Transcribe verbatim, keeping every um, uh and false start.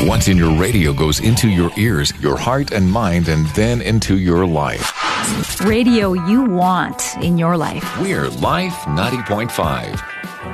What's in your radio goes into your ears, your heart and mind, and then into your life. Radio you want in your life. We're Life ninety point five.